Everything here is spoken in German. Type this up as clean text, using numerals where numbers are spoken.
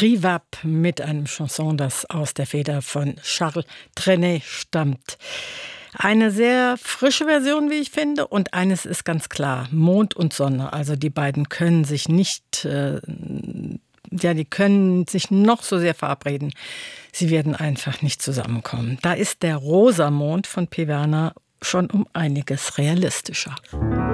Trivap mit einem Chanson, das aus der Feder von Charles Trenet stammt. Eine sehr frische Version, wie ich finde. Und eines ist ganz klar, Mond und Sonne. Also die beiden können sich nicht, die können sich noch so sehr verabreden. Sie werden einfach nicht zusammenkommen. Da ist der Rosa Mond von P. Werner schon um einiges realistischer.